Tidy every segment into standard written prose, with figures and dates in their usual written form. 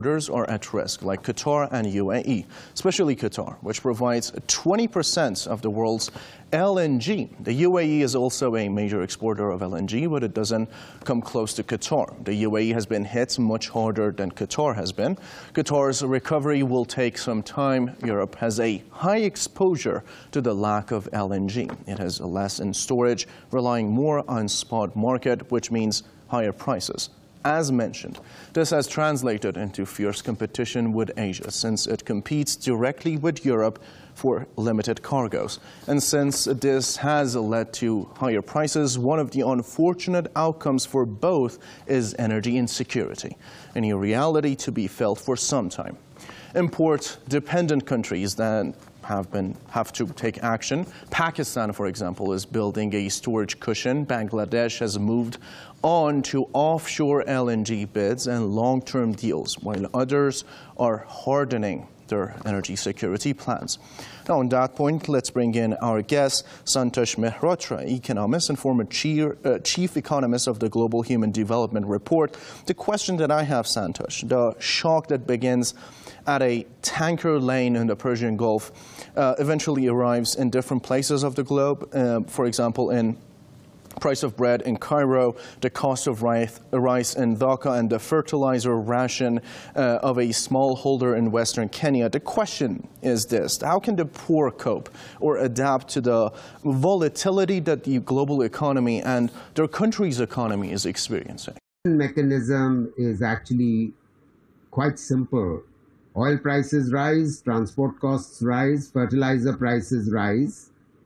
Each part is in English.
are at risk, like Qatar and UAE, especially Qatar, which provides 20% of the world's LNG. The UAE is also a major exporter of LNG, but it doesn't come close to Qatar. The UAE has been hit much harder than Qatar has been. Qatar's recovery will take some time. Europe has a high exposure to the lack of LNG. It has less in storage, relying more on spot market, which means higher prices. As mentioned, this has translated into fierce competition with Asia, since it competes directly with Europe for limited cargoes. And since this has led to higher prices, one of the unfortunate outcomes for both is energy insecurity, a reality to be felt for some time. Import-dependent countries that have to take action. Pakistan, for example, is building a storage cushion. Bangladesh has moved on to offshore LNG bids and long-term deals, while others are hardening their energy security plans. Now, on that point, let's bring in our guest, Santosh Mehrotra, economist and former chief economist of the Global Human Development Report. The question that I have, Santosh, the shock that begins at a tanker lane in the Persian Gulf eventually arrives in different places of the globe. For example, in price of bread in Cairo, the cost of rice in Dhaka, and the fertilizer ration of a smallholder in Western Kenya. The question is this: how can the poor cope or adapt to the volatility that the global economy and their country's economy is experiencing? The mechanism is actually quite simple. Oil prices rise, transport costs rise, fertilizer prices rise,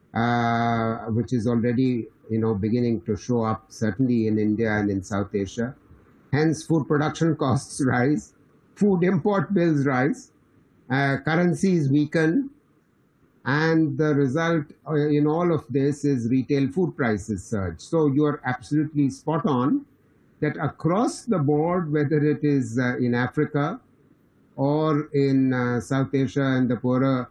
which is already beginning to show up, certainly in India and in South Asia. Hence, food production costs rise, food import bills rise, currencies weaken, and the result in all of this is retail food prices surge. So you are absolutely spot on that across the board, whether it is in Africa or in South Asia and the poorer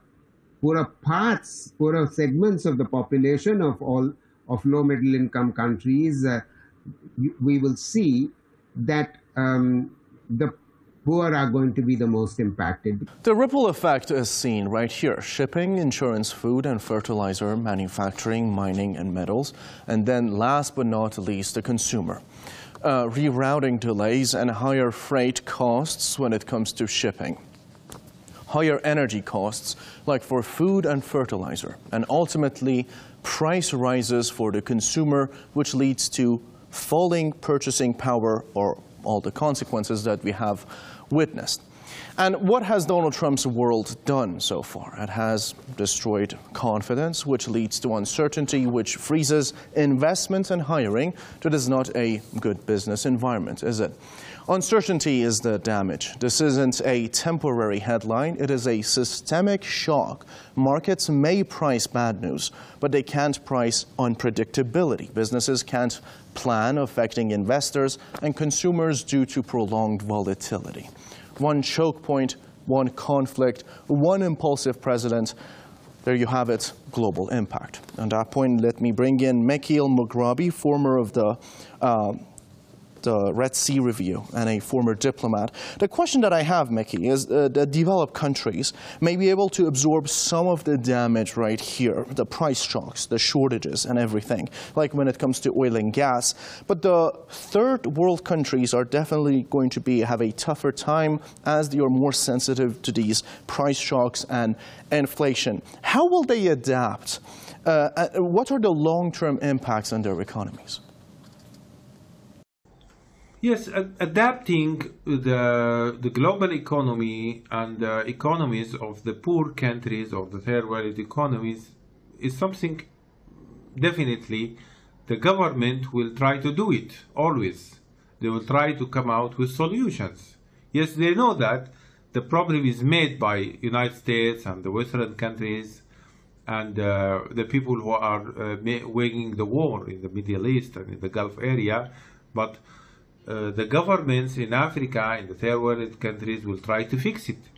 segments of the population of low middle income countries, we will see that the poor are going to be the most impacted. The ripple effect is seen right here: shipping, insurance, food and fertilizer, manufacturing, mining and metals, and then last but not least, the consumer. Rerouting delays and higher freight costs when it comes to shipping. Higher energy costs, like for food and fertilizer, and ultimately price rises for the consumer, which leads to falling purchasing power, or all the consequences that we have witnessed. And what has Donald Trump's world done so far? It has destroyed confidence, which leads to uncertainty, which freezes investment and hiring. That is not a good business environment, is it? Uncertainty is the damage. This isn't a temporary headline. It is a systemic shock. Markets may price bad news, but they can't price unpredictability. Businesses can't plan, affecting investors and consumers due to prolonged volatility. One choke point, one conflict, one impulsive president. There you have it, global impact. On that point, let me bring in Mekil Mughrabi, former of the Red Sea Review and a former diplomat. The question that I have, Mekhi, is the developed countries may be able to absorb some of the damage right here, the price shocks, the shortages and everything, like when it comes to oil and gas. But the third world countries are definitely going to have a tougher time, as they are more sensitive to these price shocks and inflation. How will they adapt? What are the long-term impacts on their economies? Yes, adapting the global economy and the economies of the poor countries, of the third world economies, is something definitely the government will try to do it, always. They will try to come out with solutions. Yes, they know that the problem is made by United States and the Western countries and the people who are waging the war in the Middle East and in the Gulf area, but the governments in Africa, in the third world countries, will try to fix it.